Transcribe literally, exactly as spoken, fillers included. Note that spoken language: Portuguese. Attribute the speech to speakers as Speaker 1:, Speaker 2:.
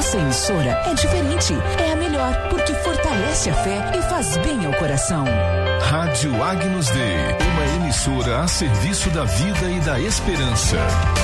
Speaker 1: Nossa emissora é diferente, é a melhor, porque fortalece a fé e faz bem ao coração.
Speaker 2: Rádio Agnus Dei, uma emissora a serviço da vida e da esperança.